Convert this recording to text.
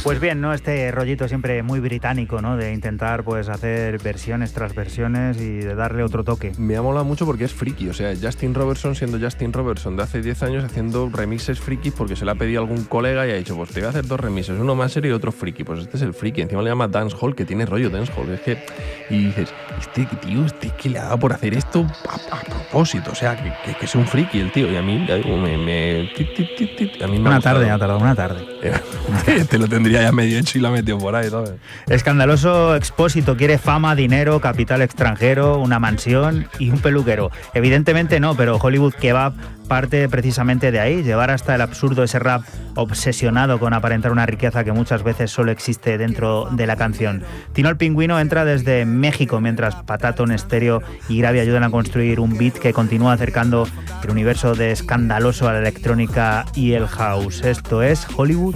Pues bien, ¿no? Este rollito siempre muy británico, ¿no? De intentar pues hacer versiones tras versiones y de darle otro toque. Me ha molado mucho porque es friki, o sea, Justin Robertson siendo Justin Robertson de hace 10 años haciendo remixes frikis porque se le ha pedido algún colega y ha dicho, pues te voy a hacer 2 remixes, uno más serio y otro friki. Pues este es el friki, encima le llama dancehall, que tiene rollo dancehall. Es que, y dices, tío, que le ha dado por hacer esto a propósito, o sea, que es un friki el tío. Y a mí a mí me ha tardado una tarde. Te lo tendría ya medio hecho y lo ha metido por ahí, ¿sabes? Escandaloso Expósito quiere fama, dinero, capital extranjero, una mansión y un peluquero. Evidentemente no, pero Hollywood Kebab parte precisamente de ahí, llevar hasta el absurdo ese rap obsesionado con aparentar una riqueza que muchas veces solo existe dentro de la canción. Tino el Pingüino entra desde México, mientras Pataton, Estéreo y Gravy ayudan a construir un beat que continúa acercando el universo de Escandaloso a la electrónica y el house. Esto es Hollywood